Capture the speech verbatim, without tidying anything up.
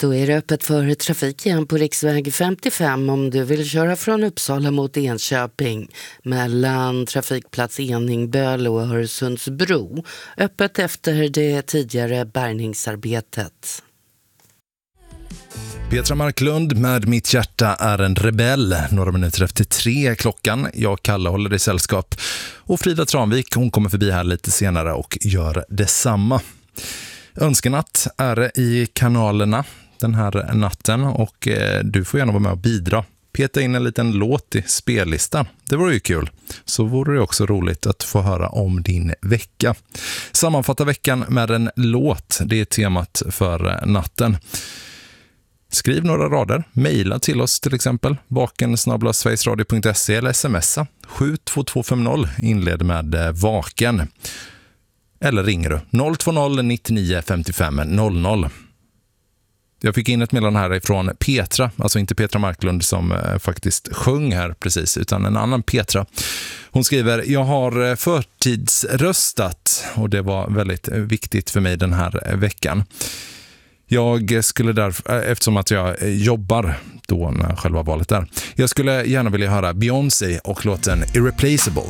Då är det öppet för trafik igen på riksväg femtiofem om du vill köra från Uppsala mot Enköping mellan trafikplats Eningböl och Öresundsbro. Öppet efter det tidigare bärgningsarbetet. Petra Marklund med Mitt hjärta är en rebell. Några minuter efter tre klockan. Jag, Kalle, håller i sällskap. Och Frida Tranvik, hon kommer förbi här lite senare och gör detsamma. Önskenatt är i kanalerna den här natten och eh, du får gärna vara med och bidra. Peta in en liten låt i spellistan. Det vore ju kul. Så vore det också roligt att få höra om din vecka. Sammanfatta veckan med en låt. Det är temat för natten. Skriv några rader, mejla till oss till exempel, vaken snabel-a sverigesradio punkt se eller smsa sju två två fem noll, inled med vaken. Eller ringer du noll två noll nittionio femtiofem noll noll. Jag fick in ett meddelande här ifrån Petra, alltså inte Petra Marklund som eh, faktiskt sjöng här precis, utan en annan Petra. Hon skriver, jag har förtidsröstat och det var väldigt viktigt för mig den här veckan. Jag skulle därför, eftersom att jag jobbar då när själva valet är, jag skulle gärna vilja höra Beyoncé och låten Irreplaceable.